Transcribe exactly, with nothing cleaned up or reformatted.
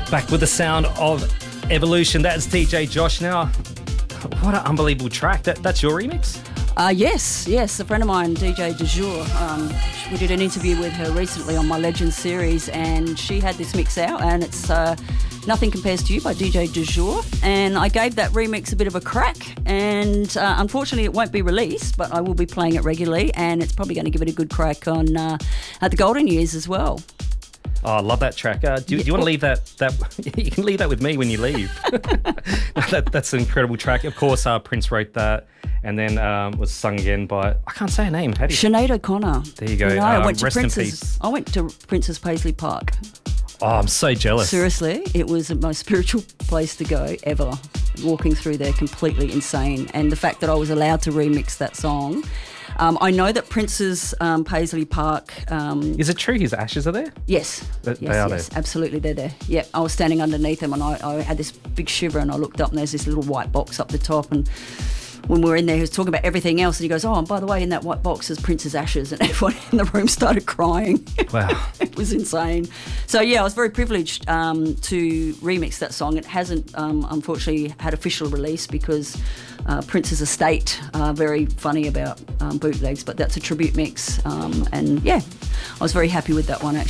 Back with the sound of Evolution. That's D J Josh now. What an unbelievable track. That, that's your remix? Uh, yes, yes. A friend of mine, D J De Jour, um, we did an interview with her recently on my Legends series, and she had this mix out, and it's uh, Nothing Compares to You by D J De Jour. And I gave that remix a bit of a crack, and uh, unfortunately it won't be released, but I will be playing it regularly, and it's probably going to give it a good crack on uh, at the Golden Years as well. Oh, I love that track. Uh, do, Yeah. do you want to leave that? That you can leave that with me when you leave. that, that's an incredible track. Of course, uh, Prince wrote that, and then um, was sung again by, I can't say her name. How do you? Sinead O'Connor. There you go. No, I Um, went to rest in Prince's. peace. I went to Prince's Paisley Park. Oh, I'm so jealous. Seriously, it was the most spiritual place to go ever. Walking through there, completely insane. And the fact that I was allowed to remix that song. Um, I know that Prince's um, Paisley Park. Um, Is it true his ashes are there? yes, They- yes, they are yes, there. absolutely, they're there. Yeah, I was standing underneath them, and I, I had this big shiver, and I looked up, and there's this little white box up the top, and when we were in there, he was talking about everything else, and he goes, "Oh, and by the way, in that white box is Prince's ashes," and everyone in the room started crying. Wow. It was insane. So yeah, I was very privileged um, to remix that song. It hasn't, um, unfortunately, had official release because uh, Prince's estate are very funny about um, bootlegs, but that's a tribute mix. Um, and yeah, I was very happy with that one, actually.